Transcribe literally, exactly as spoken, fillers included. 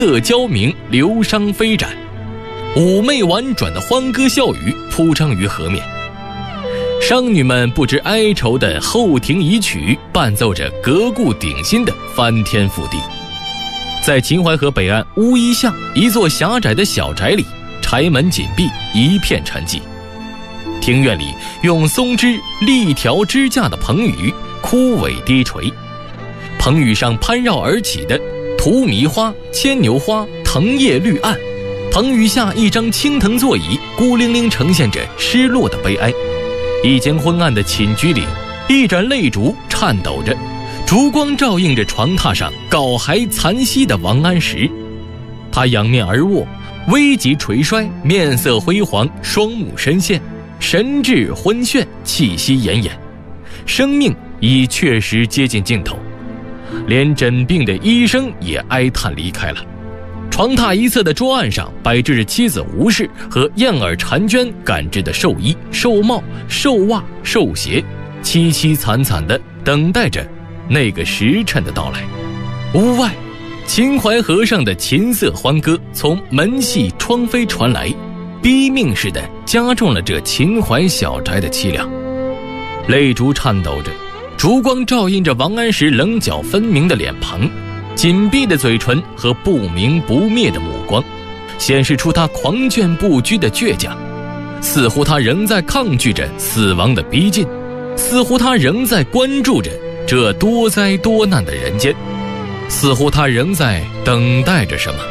色交明，流觞飞展，妩媚婉转的欢歌笑语铺张于河面。商女们不知哀愁的后庭遗曲，伴奏着革故鼎新的翻天覆地。在秦淮河北岸乌衣巷一座狭窄的小宅里，柴门紧闭，一片沉寂。庭院里用松枝立条支架的棚宇枯萎低垂，棚宇上攀绕而起的荼蘼花、牵牛花藤叶绿暗，棚宇下一张青藤座椅孤零零呈现着失落的悲哀。一间昏暗的寝居里，一盏泪烛颤抖着，烛光照映着床榻上缟还残息的王安石。他仰面而卧，危急垂衰，面色灰黄，双目深陷，神志昏眩，气息奄奄，生命已确实接近尽头。连诊病的医生也哀叹离开了。床榻一侧的桌案上摆置着妻子吴氏和燕儿婵娟赶制的寿衣、寿帽、寿袜、寿鞋，凄凄惨惨地等待着那个时辰的到来。屋外，秦淮河上的琴瑟欢歌从门隙窗扉传来，逼命似的加重了这秦淮小宅的凄凉。泪烛颤抖着，烛光照映着王安石棱角分明的脸庞，紧闭的嘴唇和不明不灭的目光，显示出他狂狷不拘的倔强，似乎他仍在抗拒着死亡的逼近，似乎他仍在关注着这多灾多难的人间，似乎他仍在等待着什么。